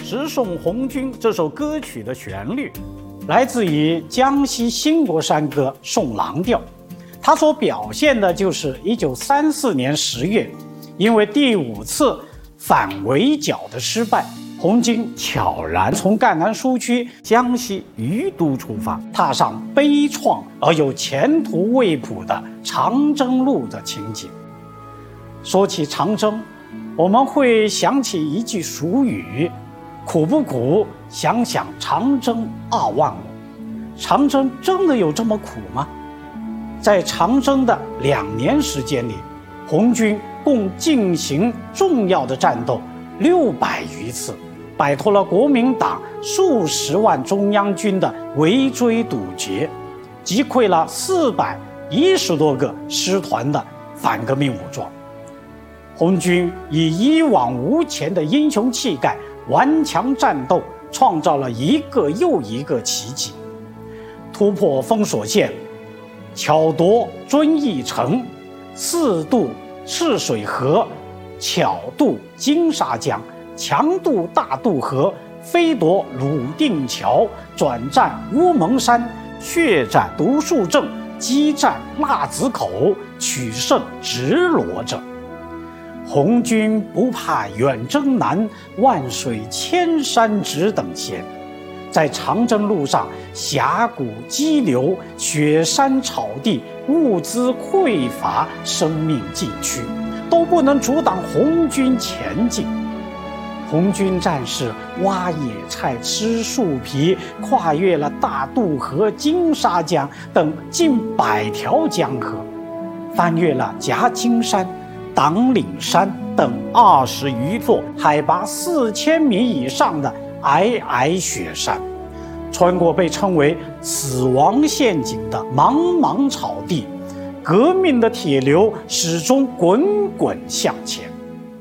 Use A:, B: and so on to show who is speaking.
A: 直送红军》这首歌曲的旋律，来自于江西新国山歌《送郎调》，它所表现的就是1934年10月，因为第5次反围剿的失败，红军悄然从赣南苏区江西余都出发，踏上悲怆而又前途未卜的长征路的情景。说起长征，我们会想起一句俗语：苦不苦，想想长征2万5。长征真的有这么苦吗？在长征的2年时间里，红军共进行重要的战斗600余次，摆脱了国民党数十万中央军的围追堵截，击溃了410多个师团的反革命武装。红军以一往无前的英雄气概顽强战斗，创造了一个又一个奇迹，突破封锁线，巧夺遵义城，4渡赤水河，巧渡金沙江，强渡大渡河，飞夺鲁定桥，转战乌蒙山，血战独树镇，激战腊子口，取胜直罗镇。红军不怕远征难，万水千山只等闲。在长征路上，峡谷激流，雪山草地，物资匮乏，生命禁区，都不能阻挡红军前进。红军战士挖野菜、吃树皮，跨越了大渡河、金沙江等近100条江河，翻越了夹金山、党岭山等20余座海拔4000米以上的皑皑雪山，穿过被称为死亡陷阱的茫茫草地，革命的铁流始终滚滚向前。